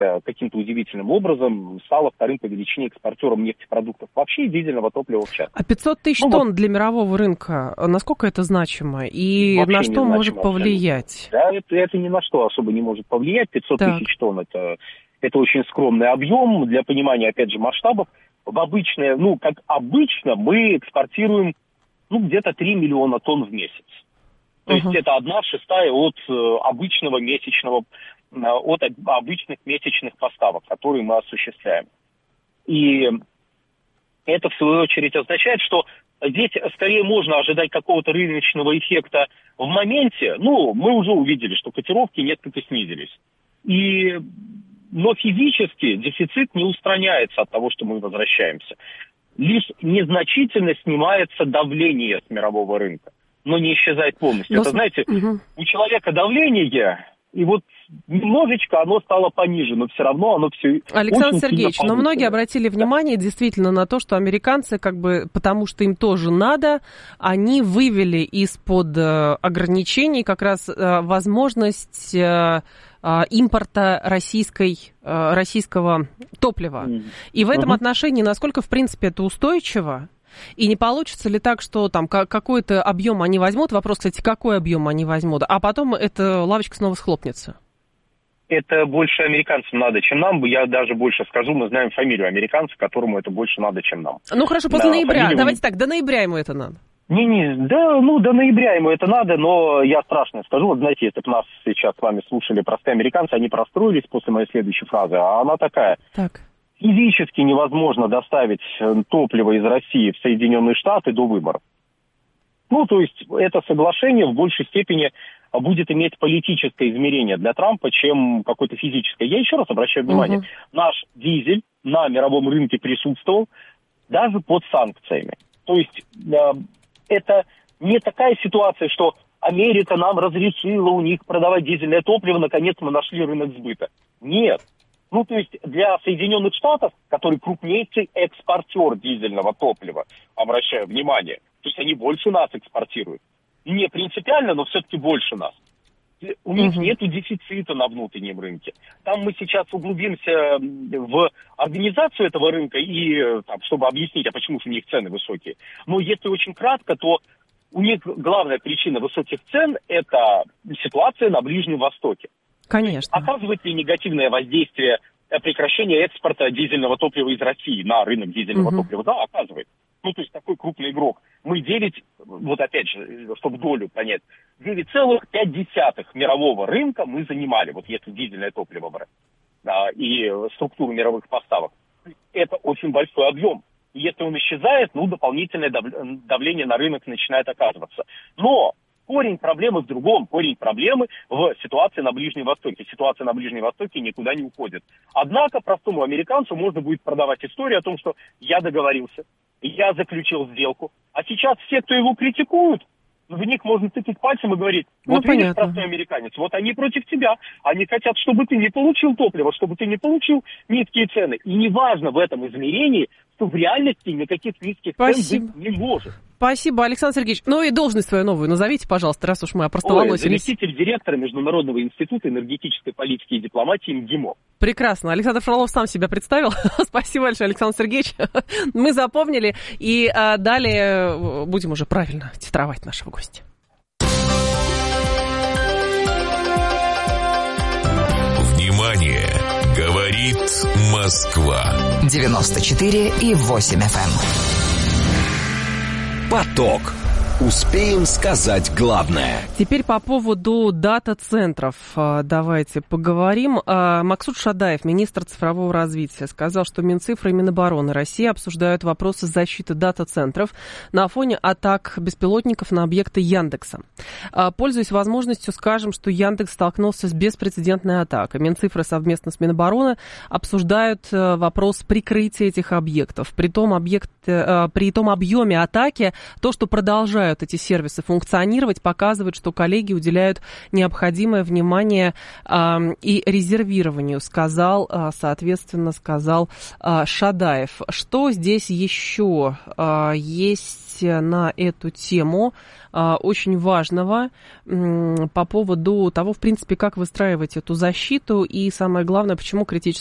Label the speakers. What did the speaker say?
Speaker 1: каким-то удивительным образом стала вторым по величине экспортером нефтепродуктов вообще и дизельного топлива в частности.
Speaker 2: А 500 тысяч тонн для мирового рынка, насколько это значимо? И вообще на что может повлиять?
Speaker 1: Да, это ни на что особо не может повлиять. 500 тысяч тонн это очень скромный объем. Для понимания, опять же, масштабов, как обычно, мы экспортируем где-то 3 миллиона тонн в месяц. То есть это 1/6 от обычных месячных поставок, которые мы осуществляем. И это, в свою очередь, означает, что здесь скорее можно ожидать какого-то рыночного эффекта в моменте. Мы уже увидели, что котировки несколько снизились. Но физически дефицит не устраняется от того, что мы возвращаемся. Лишь незначительно снимается давление с мирового рынка, но не исчезает полностью. Знаете, у человека давление, и немножечко оно стало пониже, но все равно оно все
Speaker 2: Александр Сергеевич, но многие обратили внимание действительно на то, что американцы, потому что им тоже надо, они вывели из-под ограничений как раз возможность импорта российского топлива. И в этом отношении, насколько, в принципе, это устойчиво? И не получится ли так, что там какой-то объем они возьмут, вопрос, кстати, какой объем они возьмут, а потом эта лавочка снова схлопнется?
Speaker 1: Это больше американцам надо, чем нам. Я даже больше скажу, мы знаем фамилию американцев, которому это больше надо, чем нам.
Speaker 2: Хорошо, после ноября. Давайте так, до ноября ему это надо.
Speaker 1: До ноября ему это надо, но я страшно скажу. Знаете, если бы нас сейчас с вами слушали простые американцы, они простроились после моей следующей фразы, а она такая.
Speaker 2: Так.
Speaker 1: Физически невозможно доставить топливо из России в Соединенные Штаты до выборов. То есть это соглашение в большей степени будет иметь политическое измерение для Трампа, чем какое-то физическое. Я еще раз обращаю внимание, наш дизель на мировом рынке присутствовал даже под санкциями. То есть это не такая ситуация, что Америка нам разрешила у них продавать дизельное топливо, наконец мы нашли рынок сбыта. Нет. То есть для Соединенных Штатов, который крупнейший экспортер дизельного топлива, обращаю внимание, то есть они больше нас экспортируют. Не принципиально, но все-таки больше нас. У них нет дефицита на внутреннем рынке. Там мы сейчас углубимся в организацию этого рынка, чтобы объяснить, а почему же у них цены высокие. Но если очень кратко, то у них главная причина высоких цен – это ситуация на Ближнем Востоке.
Speaker 2: Конечно.
Speaker 1: Оказывает ли негативное воздействие прекращения экспорта дизельного топлива из России на рынок дизельного топлива? Да, оказывает. То есть такой крупный игрок. Мы опять же, чтобы долю понять, 9,5 мирового рынка мы занимали, если дизельное топливо брать, и структуру мировых поставок. Это очень большой объем. И если он исчезает, дополнительное давление на рынок начинает оказываться. Но корень проблемы в другом. Корень проблемы в ситуации на Ближнем Востоке. Ситуация на Ближнем Востоке никуда не уходит. Однако простому американцу можно будет продавать историю о том, что я договорился, я заключил сделку. А сейчас все, кто его критикуют, в них можно тыкать пальцем и говорить, видишь, простой американец, они против тебя. Они хотят, чтобы ты не получил топливо, чтобы ты не получил низкие цены. И неважно в этом измерении, что в реальности никаких низких цен быть не может.
Speaker 2: Спасибо, Александр Сергеевич. И должность свою новую назовите, пожалуйста, раз уж мы опростоволосились.
Speaker 1: Заместитель директора Международного института энергетической политики и дипломатии МГИМО.
Speaker 2: Прекрасно. Александр Фролов сам себя представил. Спасибо большое, Александр Сергеевич. Мы запомнили. И далее будем уже правильно титровать нашего гостя.
Speaker 3: Внимание! Говорит Москва.
Speaker 4: 94,8 FM.
Speaker 3: Поток. Успеем сказать главное.
Speaker 2: Теперь по поводу дата-центров давайте поговорим. Максут Шадаев, министр цифрового развития, сказал, что Минцифры и Минобороны России обсуждают вопросы защиты дата-центров на фоне атак беспилотников на объекты Яндекса. Пользуясь возможностью, скажем, что Яндекс столкнулся с беспрецедентной атакой. Минцифры совместно с Минобороны обсуждают вопрос прикрытия этих объектов. При том объеме атаки, то, что продолжают начинают эти сервисы функционировать, показывает, что коллеги уделяют необходимое внимание и резервированию, сказал Шадаев. Что здесь еще есть на эту тему очень важного по поводу того, в принципе, как выстраивать эту защиту и, самое главное, почему критически